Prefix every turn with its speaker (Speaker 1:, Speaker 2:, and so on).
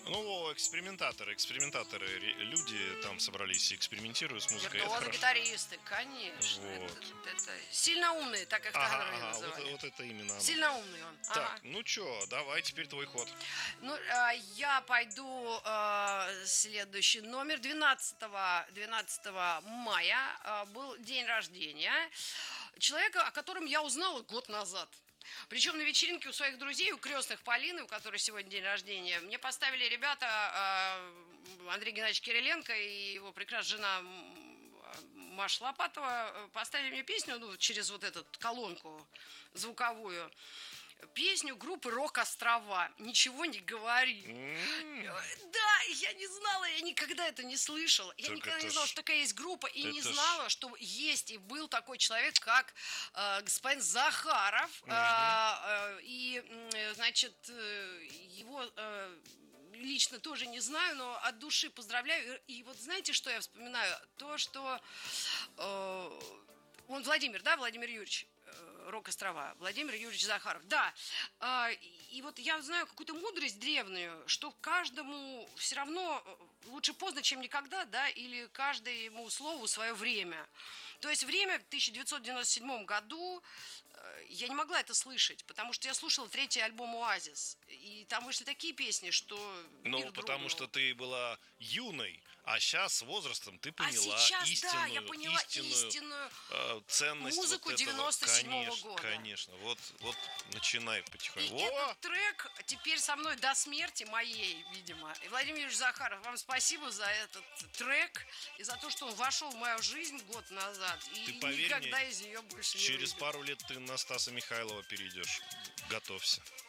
Speaker 1: Ну, экспериментаторы, люди там собрались и экспериментируют с музыкой. Это хорошо.
Speaker 2: Виртуозы-гитаристы, конечно.
Speaker 1: Вот.
Speaker 2: Это сильно умные, так их тогда называли.
Speaker 1: Вот это именно оно.
Speaker 2: Сильно умный он.
Speaker 1: Так,
Speaker 2: Ага.
Speaker 1: ну чё, давай, теперь твой ход.
Speaker 2: Ну, я пойду следующий номер. 12 мая был день рождения человека, о котором я узнала год назад. Причем на вечеринке у своих друзей, у крестных Полины, у которой сегодня день рождения, мне поставили ребята Андрей Геннадьевич Кириленко и его прекрасная жена Маша Лопатова поставили мне песню, ну, через вот эту колонку звуковую. Песню группы «Рок-Острова». «Ничего не говори». Да, я не знала, я никогда это не слышала. Я
Speaker 1: Так
Speaker 2: никогда
Speaker 1: это
Speaker 2: не знала,
Speaker 1: ж-
Speaker 2: что такая есть группа, и не
Speaker 1: это ж-
Speaker 2: знала, что есть и был такой человек, как господин Захаров. Значит, его лично тоже не знаю, но от души поздравляю. И вот знаете, что я вспоминаю? То, что он Владимир, да, Владимир Юрьевич? Рок-Острова, Владимир Юрьевич Захаров. Да, и вот я знаю какую-то мудрость древнюю, что каждому все равно лучше поздно, чем никогда, да, или каждому слову свое время. То есть время в 1997 году я не могла это слышать, потому что я слушала третий альбом «Оазис», и там вышли такие песни, что
Speaker 1: Ну,
Speaker 2: мир
Speaker 1: потому
Speaker 2: дрогнул.
Speaker 1: что ты была юной, а сейчас с возрастом ты поняла
Speaker 2: сейчас,
Speaker 1: истинную,
Speaker 2: да, я поняла истинную
Speaker 1: ценность
Speaker 2: музыку
Speaker 1: вот этого.
Speaker 2: 97-го года.
Speaker 1: Конечно, вот начинай потихоньку.
Speaker 2: И этот трек теперь со мной до смерти моей, видимо. И Владимир Юрьевич Захаров, вам спасибо за этот трек и за то, что он вошел в мою жизнь год назад. И
Speaker 1: Ты поверь
Speaker 2: никогда
Speaker 1: мне,
Speaker 2: из нее больше не
Speaker 1: через
Speaker 2: выйдет.
Speaker 1: пару лет ты на Стаса Михайлова перейдешь. Готовься.